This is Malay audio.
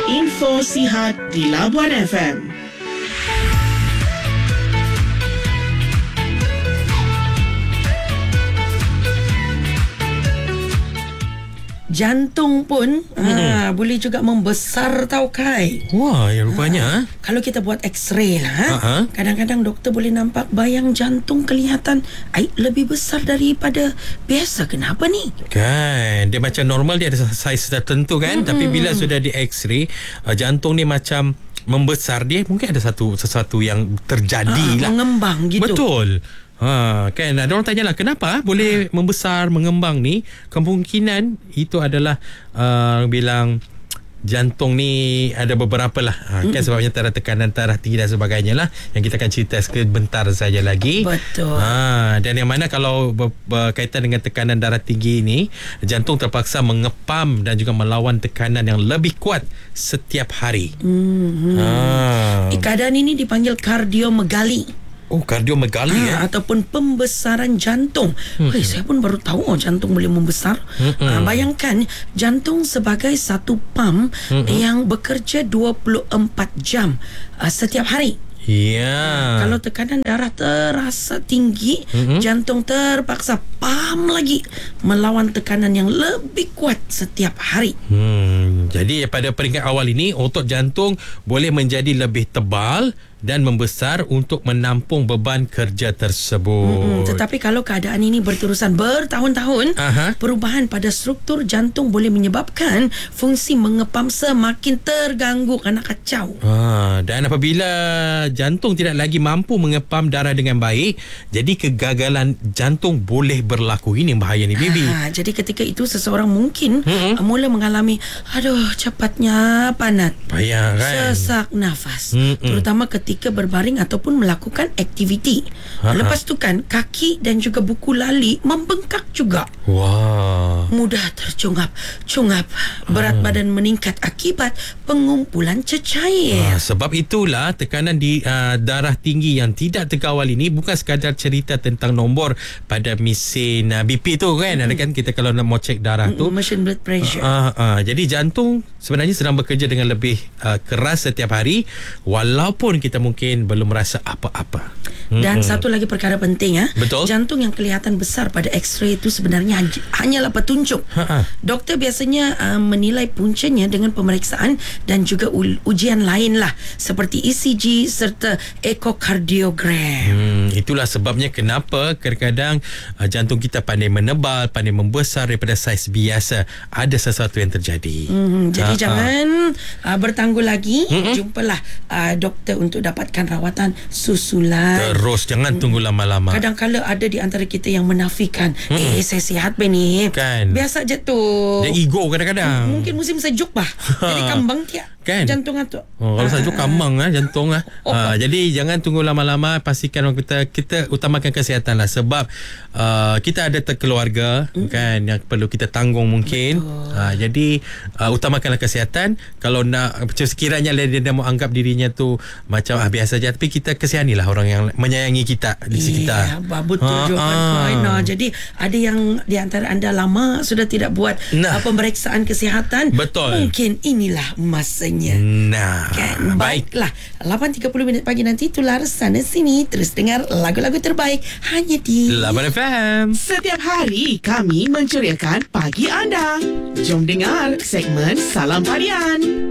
Info Sihat di Labuan FM. Jantung pun boleh juga membesar tau Kai. Wah, ya rupanya. Kalau kita buat x-ray lah, kadang-kadang doktor boleh nampak bayang jantung kelihatan lebih besar daripada biasa. Kenapa ni? Kan, dia macam normal, dia ada saiz tertentu kan. Tapi bila sudah di x-ray, jantung ni macam membesar, dia mungkin ada sesuatu yang terjadi lah. Mengembang gitu. Betul. Kan ada orang tanyalah kenapa boleh membesar, mengembang ni. Kemungkinan itu adalah bilang jantung ni ada beberapa lah kan, sebabnya tekanan darah tinggi dan sebagainya lah, yang kita akan cerita sebentar saja lagi. Betul. Dan yang mana kalau berkaitan dengan tekanan darah tinggi ni, jantung terpaksa mengepam dan juga melawan tekanan yang lebih kuat setiap hari. Keadaan ini dipanggil kardiomegali. Kardiomegali ataupun pembesaran jantung. Saya pun baru tahu jantung boleh membesar. Bayangkan jantung sebagai satu pam yang bekerja 24 jam setiap hari. Ya. Kalau tekanan darah terasa tinggi, jantung terpaksa pam lagi melawan tekanan yang lebih kuat setiap hari. Jadi pada peringkat awal ini, otot jantung boleh menjadi lebih tebal dan membesar untuk menampung beban kerja tersebut. Tetapi kalau keadaan ini berterusan bertahun-tahun, perubahan pada struktur jantung boleh menyebabkan fungsi mengepam semakin terganggu, kena kacau. Dan apabila jantung tidak lagi mampu mengepam darah dengan baik, jadi kegagalan jantung boleh berlaku. Ini bahaya ni, Bibi. Jadi ketika itu seseorang mungkin mula mengalami cepatnya panat, payah kan, sesak nafas, terutama ketika berbaring ataupun melakukan aktiviti. Lepas tu kan kaki dan juga buku lali membengkak juga. Mudah tercungap-cungap, berat badan meningkat akibat pengumpulan cecair. Sebab itulah tekanan di darah tinggi yang tidak terkawal ini bukan sekadar cerita tentang nombor pada mesin BP tu kan. Ada kan kita kalau nak mau cek darah tu, machine blood pressure. Jadi jantung sebenarnya sedang bekerja dengan lebih keras setiap hari, walaupun kita mungkin belum rasa apa-apa. Dan satu lagi perkara penting, Betul. jantung yang kelihatan besar pada x-ray itu sebenarnya hanyalah petunjuk. Doktor biasanya menilai puncanya dengan pemeriksaan dan juga ujian lain lah, seperti ECG serta ekokardiogram. Itulah sebabnya kenapa kadang-kadang jantung kita pandai menebal, pandai membesar daripada saiz biasa. Ada sesuatu yang terjadi. Jadi jangan bertangguh lagi. Jumpalah doktor untuk dapatkan rawatan susulan. Terus jangan tunggu lama-lama. Kadang-kadang ada di antara kita yang menafikan, saya sihat ni kan, biasa je tu. Dia ego kadang-kadang. Mungkin musim sejuk bah. Jadi kambang tiap kan? Jantung tu. Kalau sejuk kambang jantung jadi jangan tunggu lama-lama. Pastikan orang kita utamakan kesihatan lah. Sebab kita ada keluarga kan yang perlu kita tanggung mungkin. Jadi utamakanlah kesihatan. Kalau nak sekiranya dia mau anggap dirinya tu macam biasa je, tapi kita kesihanilah orang yang menyayangi kita di sekitar. Betul jawapan. Jadi ada yang di antara anda lama sudah tidak buat pemeriksaan kesihatan. Betul. Mungkin inilah masanya. Kan? Baiklah, 8.30 pagi nanti tular sana sini. Terus dengar lagu-lagu terbaik hanya di Labuan FM. Setiap hari kami menceriakan pagi anda. Jom dengar segmen Salam Parian.